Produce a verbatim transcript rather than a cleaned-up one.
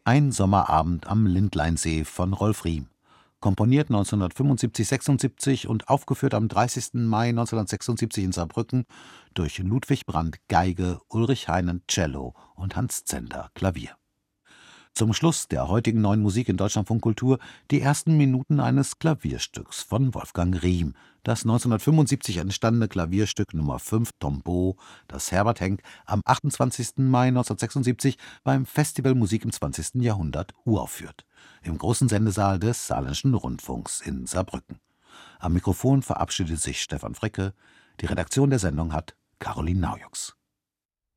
Ein Sommerabend am Lindleinsee von Rolf Riem. Komponiert neunzehnhundertfünfundsiebzig sechsundsiebzig und aufgeführt am dreißigsten Mai neunzehnhundertsechsundsiebzig in Saarbrücken durch Ludwig Brandt Geige, Ulrich Heinen Cello und Hans Zender Klavier. Zum Schluss der heutigen Neuen Musik in Deutschlandfunk Kultur die ersten Minuten eines Klavierstücks von Wolfgang Riem, das neunzehnhundertfünfundsiebzig entstandene Klavierstück Nummer fünf Tombeau, das Herbert Henk am achtundzwanzigsten Mai neunzehnhundertsechsundsiebzig beim Festival Musik im zwanzigsten Jahrhundert uraufführt, im großen Sendesaal des Saarländischen Rundfunks in Saarbrücken. Am Mikrofon verabschiedet sich Stefan Fricke. Die Redaktion der Sendung hat Caroline Naujux.